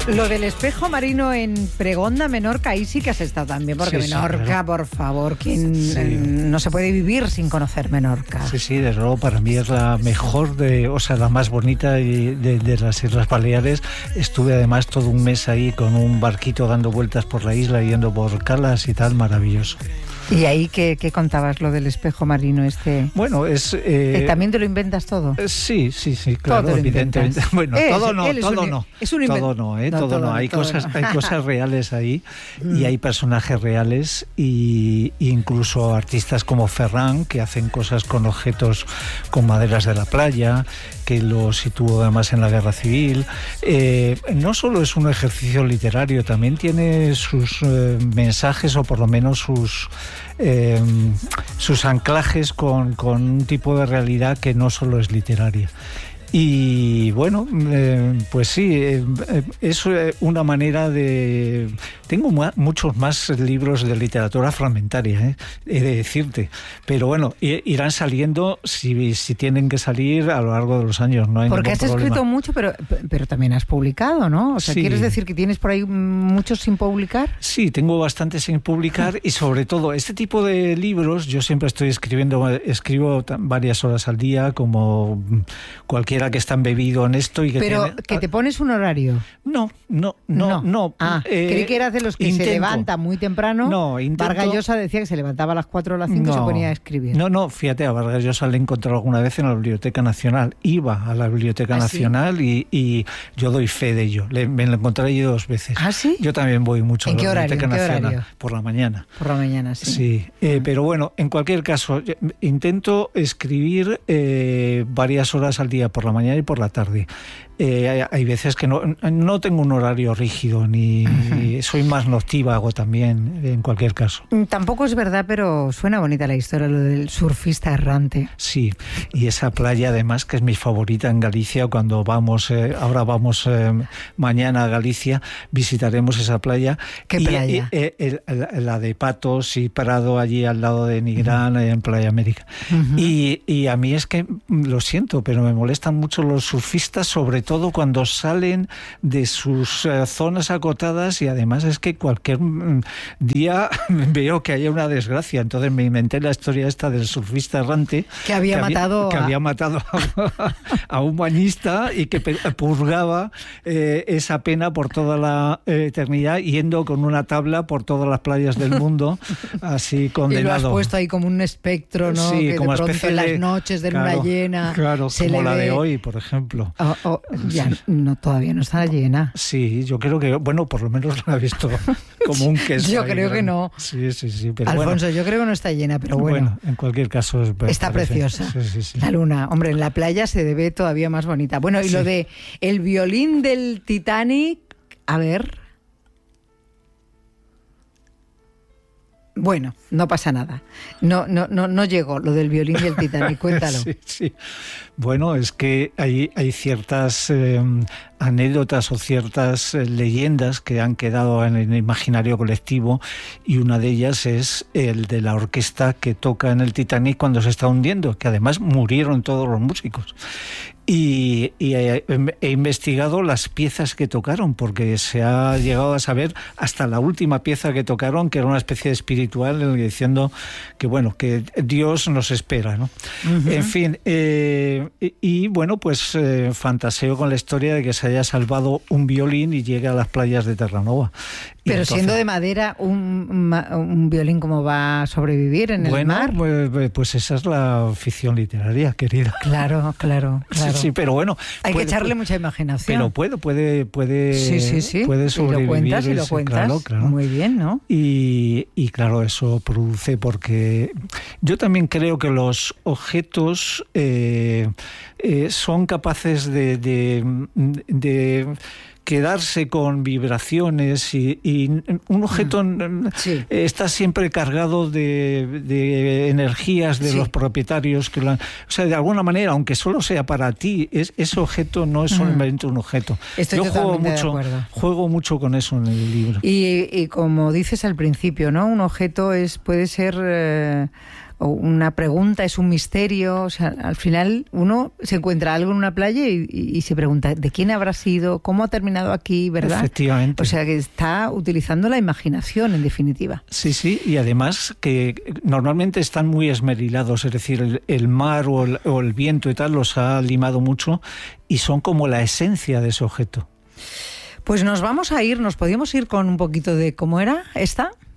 Lo del espejo marino en Pregonda, Menorca, ahí sí que has estado también, porque sí, Menorca, claro. por favor, no se puede vivir sin conocer Menorca. Sí, desde luego para mí es la mejor, la más bonita de las Islas Baleares. Estuve además todo un mes ahí con un barquito dando vueltas por la isla, yendo por calas y tal, maravilloso. ¿Y ahí qué contabas, lo del espejo marino este? Bueno, es... ¿También te lo inventas todo? Sí, claro, todo evidentemente. Bueno, todo no. Es un invento. Todo no. Hay cosas reales ahí y hay personajes reales y incluso artistas como Ferran, que hacen cosas con objetos, con maderas de la playa, que lo situó además en la Guerra Civil. No solo es un ejercicio literario, también tiene sus mensajes, o por lo menos sus anclajes con un tipo de realidad que no solo es literaria. Y bueno, pues sí, es una manera de... Tengo muchos más libros de literatura fragmentaria, he de decirte, pero bueno, irán saliendo si tienen que salir a lo largo de los años, no hay ningún problema. Porque has escrito mucho, pero también has publicado, ¿no? O sea, sí. ¿Quieres decir que tienes por ahí muchos sin publicar? Sí, tengo bastantes sin publicar y sobre todo este tipo de libros, yo siempre escribo varias horas al día, como cualquiera que está embebido en esto y que pero que te pones un horario. No. Creí que eras de los que se levanta muy temprano. No, Vargas Llosa decía que se levantaba a las 4 o las 5 y se ponía a escribir. No, fíjate, a Vargas Llosa le he encontrado alguna vez en la Biblioteca Nacional. Iba a la Biblioteca Nacional. ¿Sí? y yo doy fe de ello. Me lo encontré allí 2 veces. ¿Ah, sí? Yo también voy mucho a la Biblioteca Nacional. Horario? Por la mañana. Por la mañana, sí. Sí, pero bueno, en cualquier caso, intento escribir varias horas al día, por la mañana y por la tarde. Hay veces que no tengo un horario rígido, ni soy más noctívago también, en cualquier caso. Tampoco es verdad, pero suena bonita la historia, lo del surfista errante. Sí, y esa playa además que es mi favorita en Galicia, cuando ahora vamos mañana a Galicia, visitaremos esa playa. ¿Qué playa? La de Patos y Prado, allí al lado de Nigrán, en Playa América. Y a mí es que, lo siento, pero me molestan mucho los surfistas, sobre todo cuando salen de sus zonas acotadas, y además es que cualquier día veo que haya una desgracia. Entonces me inventé la historia esta del surfista errante que había matado a un bañista y que purgaba esa pena por toda la eternidad, yendo con una tabla por todas las playas del mundo, así condenado. Y lo has puesto ahí como un espectro, ¿no? Sí, que como de pronto especie en las noches de luna llena. Claro, como la de hoy, por ejemplo. Ya, todavía no está llena. Sí, yo creo que, bueno, por lo menos la he visto como un queso. Yo creo que no. Sí, pero Alfonso, bueno. Yo creo que no está llena, pero bueno. En cualquier caso está preciosa. Sí. La luna, hombre, en la playa se ve todavía más bonita. Bueno, y lo de el violín del Titanic, a ver. Bueno, no pasa nada. No llegó lo del violín y el Titanic, cuéntalo. Sí. Bueno, es que hay ciertas anécdotas o ciertas leyendas que han quedado en el imaginario colectivo, y una de ellas es el de la orquesta que toca en el Titanic cuando se está hundiendo, que además murieron todos los músicos. Y he investigado las piezas que tocaron, porque se ha llegado a saber hasta la última pieza que tocaron, que era una especie de espiritual, diciendo que bueno, que Dios nos espera, ¿no? En fin, y bueno, pues fantaseo con la historia de que se haya salvado un violín y llegue a las playas de Terranova. Pero entonces, siendo de madera, un violín, ¿cómo va a sobrevivir en el mar? Pues esa es la ficción literaria, querida. Claro. Sí, pero bueno. Hay que echarle mucha imaginación. Pero puede Sí. Puede sobrevivir. Y lo cuentas. Claro. Muy bien, ¿no? Y claro, eso produce, porque yo también creo que los objetos son capaces de quedarse con vibraciones, y un objeto está siempre cargado de energías de los propietarios que o sea, de alguna manera, aunque solo sea para ti, ese objeto no es solamente un objeto. Yo juego mucho con eso en el libro. Y como dices al principio, ¿no? Un objeto puede ser una pregunta, es un misterio. O sea, al final uno se encuentra algo en una playa y se pregunta ¿de quién habrá sido? ¿Cómo ha terminado aquí? ¿Verdad? Efectivamente. O sea, que está utilizando la imaginación, en definitiva. Sí, sí, y además que normalmente están muy esmerilados, es decir, el mar o el viento y tal los ha limado mucho y son como la esencia de ese objeto. Pues nos vamos a ir, nos podíamos ir con un poquito de ¿cómo era esta?